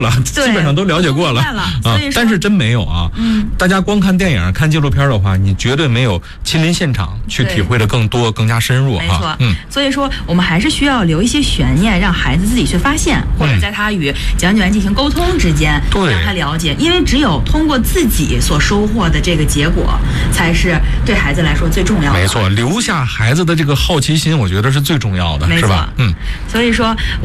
了，基本上都了解过了啊。 但是真没有啊。大家光看电影、看纪录片的话，你绝对没有亲临现场去体会的更多、更加深入哈。 没错，所以说我们还是需要留一些悬念，让孩子自己去发现，或者在他与讲解员进行沟通之间，让他了解。因为只有通过自己所收获的这个结果，才是对孩子来说最重要的。 没错，留下孩子的这个好奇心，我觉得是最重要的， 是吧？ 所以说。